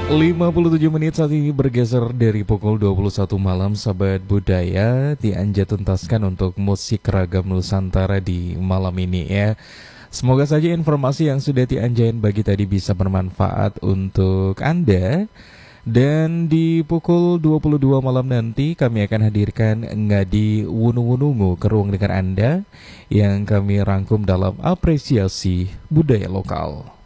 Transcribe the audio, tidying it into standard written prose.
57 menit saat ini bergeser dari pukul 21 malam, sahabat budaya Tianja tuntaskan untuk musik ragam Nusantara di malam ini ya. Semoga saja informasi yang sudah Tianjain bagi tadi bisa bermanfaat untuk Anda. Dan di pukul 22 malam nanti kami akan hadirkan Ngadi Wunu-Wunungu ke ruang dengar Anda yang kami rangkum dalam apresiasi budaya lokal.